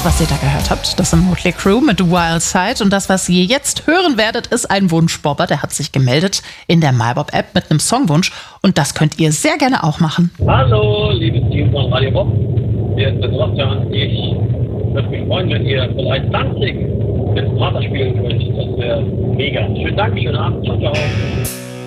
Das, was ihr da gehört habt, das sind Motley Crue mit Wild Side. Und das, was ihr jetzt hören werdet, ist ein Wunschbobber. Der hat sich gemeldet in der MyBob-App mit einem Songwunsch. Und das könnt ihr sehr gerne auch machen. Hallo, liebes Team von Radio Bob. Hier ist der Sebastian. Ich würde mich freuen, wenn ihr vielleicht Danzig mit Martha spielen könnt. Das wäre mega. Schönen Dank, schönen Abend. Ciao, ciao.